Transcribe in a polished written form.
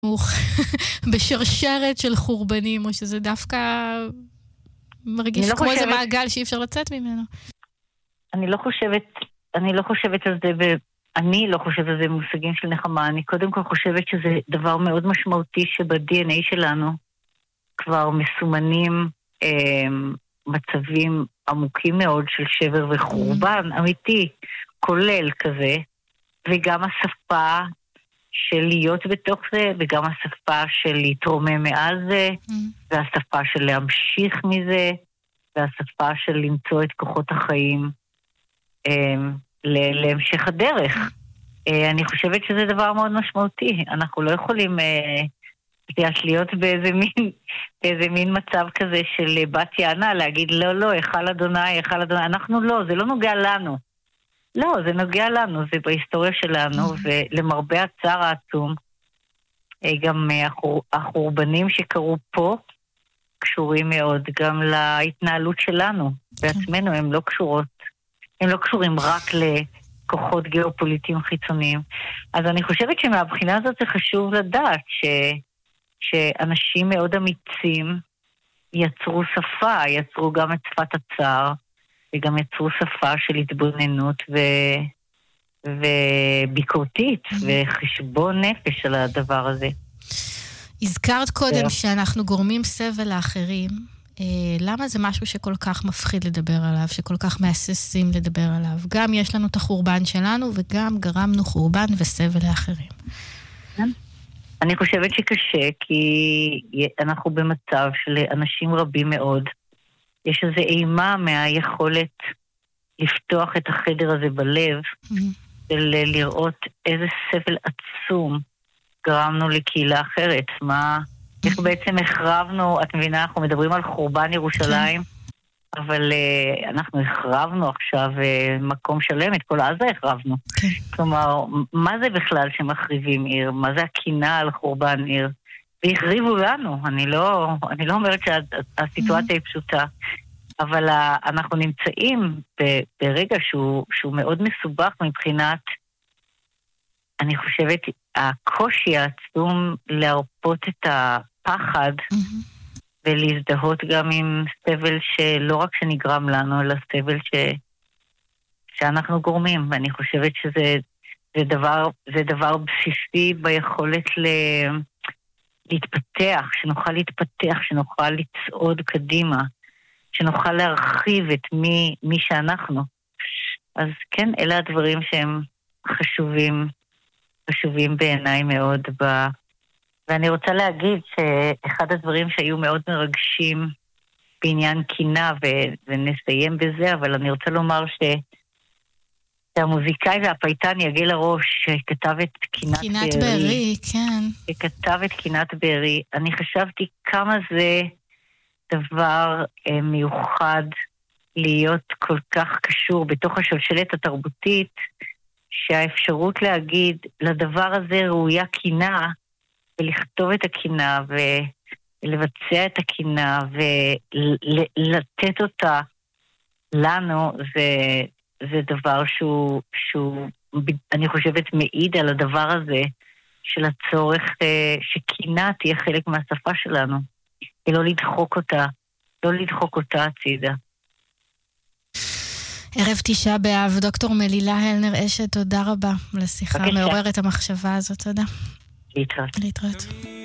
בשרשרת של חורבנים, או שזה דווקא מרגיש כמו איזה מעגל שאי אפשר לצאת ממנו. אני לא חושבת על זה, אני לא חושבת על זה במושגים של נחמה. אני קודם כל חושבת שזה דבר מאוד משמעותי שב-DNA שלנו כבר מסומנים מצבים עמוקים מאוד של שבר וחורבן אמיתי, כולל כזה, וגם השפה של להיות בתוך זה, וגם השפה של להתרומם מעל זה, והשפה של להמשיך מזה, והשפה של למצוא את כוחות החיים להמשך הדרך. אני חושבת שזה דבר מאוד משמעותי. אנחנו לא יכולים להיות באיזה מין מצב כזה של בת יענה, להגיד לא, היכל אדוני, אנחנו לא, זה לא נוגע לנו. לא, זה נוגע לנו, זה בהיסטוריה שלנו, ולמרבה הצער העצום, גם החורבנים שקרו פה קשורים מאוד גם להתנהלות שלנו בעצמנו, הם לא קשורים רק לכוחות גיאופוליטיים חיצוניים. אז אני חושבת שמהבחינה הזאת זה חשוב לדעת שאנשים מאוד אמיצים יצרו שפה, יצרו גם את שפת הצער, וגם יצרו שפה של התבוננות וביקורתית וחשבון נפש על הדבר הזה. הזכרת קודם שאנחנו גורמים סבל לאחרים. למה זה משהו שכל כך מפחיד לדבר עליו, שכל כך מהססים לדבר עליו? גם יש לנו את החורבן שלנו, וגם גרמנו חורבן וסבל לאחרים. אני חושבת שקשה, כי אנחנו במצב של אנשים רבים מאוד. יש איזו אימה מהיכולת לפתוח את החדר הזה בלב, ולראות איזה סבל עצום גרמנו לקהילה אחרת. איך בעצם החרבנו, את מבינה, אנחנו מדברים על חורבן ירושלים, אבל אנחנו החרבנו עכשיו מקום שלם, את כל עזה החרבנו. כלומר, מה זה בכלל שמחריבים עיר? מה זה הקינה על חורבן עיר? והחריבו לנו, אני לא אומרת שהסיטואציה היא פשוטה, אבל אנחנו נמצאים ברגע שהוא מאוד מסובך מבחינת, אני חושבת, הקושי העצום להרפות את הפחד ולהזדהות גם עם סבל שלא רק שנגרם לנו, אלא סבל שאנחנו גורמים. ואני חושבת שזה דבר בסיסי ביכולת להתפתח, שנוכל להתפתח, שנוכל לצעוד קדימה, שנוכל להרחיב את מי שאנחנו. אז כן, אלה הדברים שהם חשובים בעיניי מאוד. ואני רוצה להגיד שאחד הדברים שהיו מאוד מרגשים בעניין קינה, ונסיים בזה, אבל אני רוצה לומר שהמוזיקאי והפייטן יגיל הראש, שכתב את קינת בארי, כן. שכתב את קינת בארי, אני חשבתי כמה זה דבר מיוחד להיות כל כך קשור בתוך השלשלת התרבותית, שהאפשרות להגיד לדבר הזה ראויה קינה, ולכתוב את הקינה, ולבצע את הקינה, ולתת אותה לנו, זה דבר שהוא אני חושבת מעיד על הדבר הזה, של הצורך שקינה תהיה חלק מהשפה שלנו, ולא לדחוק אותה הצידה. ערב תשעה באב, דוקטור מלילה הלנר אשת, תודה רבה לשיחה מעוררת המחשבה הזאת, תודה. להתראות.